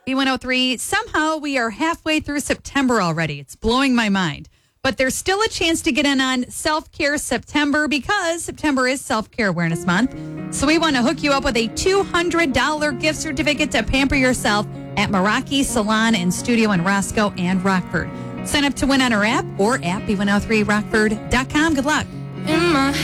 B103, somehow we are halfway through September already. It's blowing my mind. But there's still a chance to get in on Self-Care September because September is Self-Care Awareness Month. So we want to hook you up with a $200 gift certificate to pamper yourself at Meraki Salon and Studio in Roscoe and Rockford. Sign up to win on our app or at B103rockford.com. Good luck.